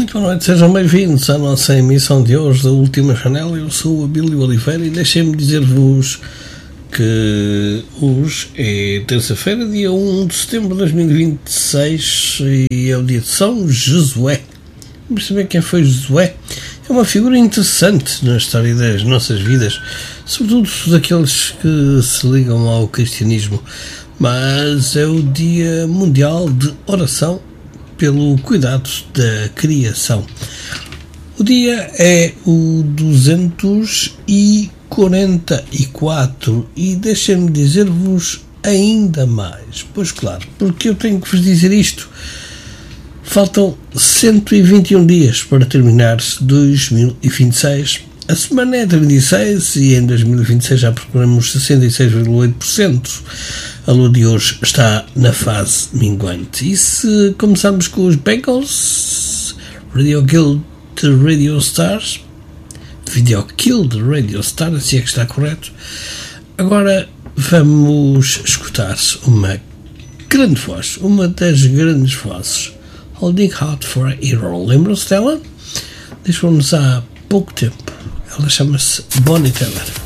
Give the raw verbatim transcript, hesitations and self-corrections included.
Muito boa noite, sejam bem-vindos à nossa emissão de hoje da Última Janela. Eu sou o Abílio Oliveira e deixem-me dizer-vos que hoje é terça-feira, dia um de setembro de dois mil e vinte e seis, e é o dia de São Josué. Vamos saber quem foi Josué. É uma figura interessante na história das nossas vidas, sobretudo daqueles que se ligam ao cristianismo, mas é o Dia Mundial de Oração pelo Cuidado da Criação. O dia é o duzentos e quarenta e quatro e deixem-me dizer-vos ainda mais. Pois claro, porque eu tenho que vos dizer isto. Faltam cento e vinte e um dias para terminar-se dois mil e vinte e seis. A semana é trinta e seis e em dois mil e vinte e seis já percorremos sessenta e seis vírgula oito por cento. A lua de hoje está na fase minguante. E se começarmos com os Bengals, Radio Kill the Radio Stars, Video Kill the Radio Stars, se é que está correto. Agora vamos escutar uma grande voz, uma das grandes vozes, Holding Out for a Hero. Lembram-se dela? Deixou-nos há pouco tempo. Ela chama-se Bonnie Tyler.